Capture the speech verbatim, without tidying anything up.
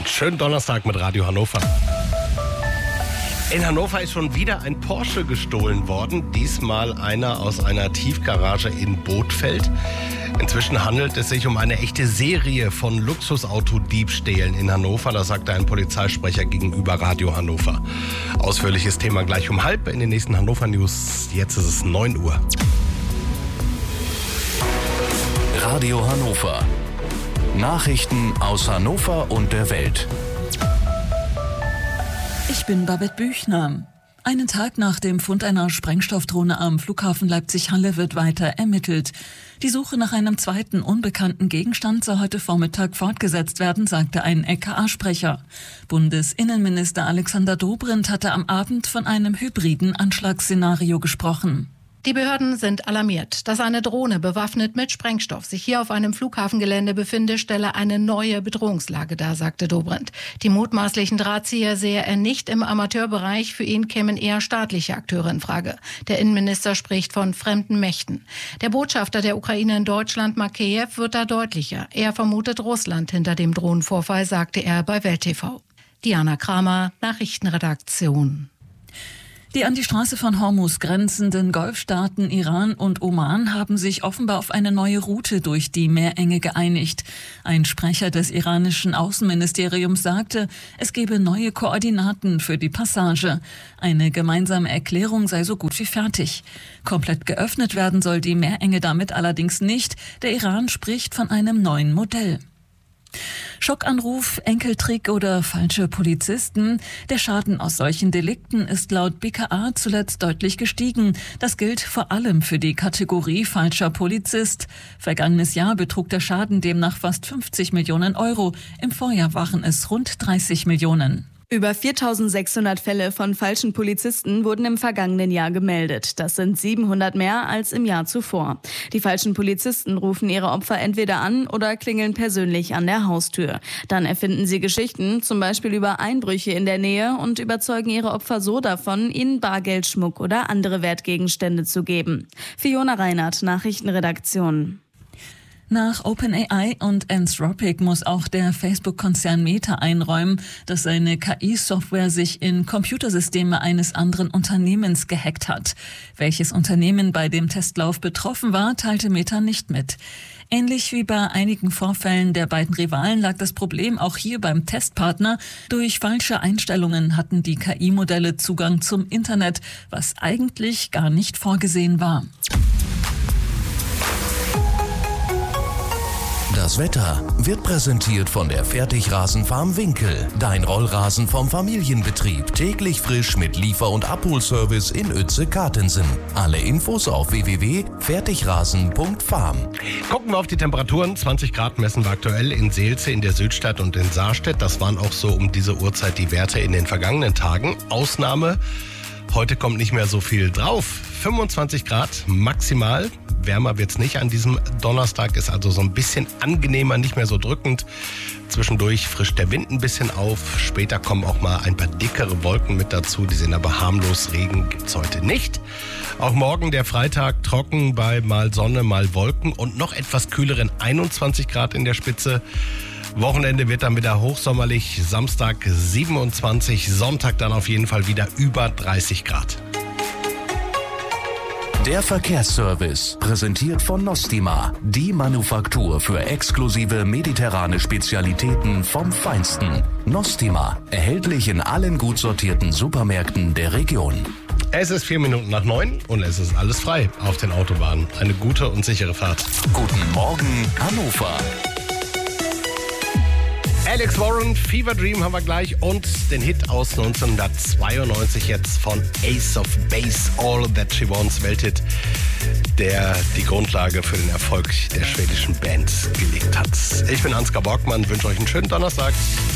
Schönen Donnerstag mit Radio Hannover. In Hannover ist schon wieder ein Porsche gestohlen worden. Diesmal einer aus einer Tiefgarage in Bothfeld. Inzwischen handelt es sich um eine echte Serie von Luxusautodiebstählen in Hannover. Das sagte ein Polizeisprecher gegenüber Radio Hannover. Ausführliches Thema gleich um halb in den nächsten Hannover News. Jetzt ist es neun Uhr. Radio Hannover. Nachrichten aus Hannover und der Welt. Ich bin Babette Büchner. Einen Tag nach dem Fund einer Sprengstoffdrohne am Flughafen Leipzig-Halle wird weiter ermittelt. Die Suche nach einem zweiten unbekannten Gegenstand soll heute Vormittag fortgesetzt werden, sagte ein L K A-Sprecher. Bundesinnenminister Alexander Dobrindt hatte am Abend von einem hybriden Anschlagsszenario gesprochen. Die Behörden sind alarmiert. Dass eine Drohne bewaffnet mit Sprengstoff sich hier auf einem Flughafengelände befinde, stelle eine neue Bedrohungslage dar, sagte Dobrindt. Die mutmaßlichen Drahtzieher sehe er nicht im Amateurbereich. Für ihn kämen eher staatliche Akteure in Frage. Der Innenminister spricht von fremden Mächten. Der Botschafter der Ukraine in Deutschland, Makeyev, wird da deutlicher. Er vermutet Russland hinter dem Drohnenvorfall, sagte er bei Welt T V. Diana Kramer, Nachrichtenredaktion. Die an die Straße von Hormuz grenzenden Golfstaaten Iran und Oman haben sich offenbar auf eine neue Route durch die Meerenge geeinigt. Ein Sprecher des iranischen Außenministeriums sagte, es gebe neue Koordinaten für die Passage. Eine gemeinsame Erklärung sei so gut wie fertig. Komplett geöffnet werden soll die Meerenge damit allerdings nicht. Der Iran spricht von einem neuen Modell. Schockanruf, Enkeltrick oder falsche Polizisten. Der Schaden aus solchen Delikten ist laut B K A zuletzt deutlich gestiegen. Das gilt vor allem für die Kategorie falscher Polizist. Vergangenes Jahr betrug der Schaden demnach fast fünfzig Millionen Euro. Im Vorjahr waren es rund dreißig Millionen. Über viertausendsechshundert Fälle von falschen Polizisten wurden im vergangenen Jahr gemeldet. Das sind siebenhundert mehr als im Jahr zuvor. Die falschen Polizisten rufen ihre Opfer entweder an oder klingeln persönlich an der Haustür. Dann erfinden sie Geschichten, zum Beispiel über Einbrüche in der Nähe, und überzeugen ihre Opfer so davon, ihnen Bargeld, Schmuck oder andere Wertgegenstände zu geben. Fiona Reinhardt, Nachrichtenredaktion. Nach OpenAI und Anthropic muss auch der Facebook-Konzern Meta einräumen, dass seine K I-Software sich in Computersysteme eines anderen Unternehmens gehackt hat. Welches Unternehmen bei dem Testlauf betroffen war, teilte Meta nicht mit. Ähnlich wie bei einigen Vorfällen der beiden Rivalen lag das Problem auch hier beim Testpartner. Durch falsche Einstellungen hatten die K I-Modelle Zugang zum Internet, was eigentlich gar nicht vorgesehen war. Das Wetter wird präsentiert von der Fertigrasenfarm Winkel. Dein Rollrasen vom Familienbetrieb. Täglich frisch mit Liefer- und Abholservice in Uetze-Kartensen. Alle Infos auf w w w punkt fertigrasen punkt farm. Gucken wir auf die Temperaturen. zwanzig Grad messen wir aktuell in Seelze, in der Südstadt und in Saarstedt. Das waren auch so um diese Uhrzeit die Werte in den vergangenen Tagen. Ausnahme, heute kommt nicht mehr so viel drauf. fünfundzwanzig Grad maximal. Wärmer wird's nicht an diesem Donnerstag, ist also so ein bisschen angenehmer, nicht mehr so drückend. Zwischendurch frischt der Wind ein bisschen auf. Später kommen auch mal ein paar dickere Wolken mit dazu. Die sind aber harmlos. Regen gibt's heute nicht. Auch morgen der Freitag trocken bei mal Sonne, mal Wolken und noch etwas kühleren einundzwanzig Grad in der Spitze. Wochenende wird dann wieder hochsommerlich. Samstag siebenundzwanzig, Sonntag dann auf jeden Fall wieder über dreißig Grad. Der Verkehrsservice, präsentiert von Nostima, die Manufaktur für exklusive mediterrane Spezialitäten vom Feinsten. Nostima, erhältlich in allen gut sortierten Supermärkten der Region. Es ist vier Minuten nach neun und es ist alles frei auf den Autobahnen. Eine gute und sichere Fahrt. Guten Morgen, Hannover. Alex Warren, Fever Dream haben wir gleich und den Hit aus neunzehnhundertzweiundneunzig jetzt von Ace of Base, All That She Wants, Welthit, der die Grundlage für den Erfolg der schwedischen Band gelegt hat. Ich bin Ansgar Borgmann, wünsche euch einen schönen Donnerstag.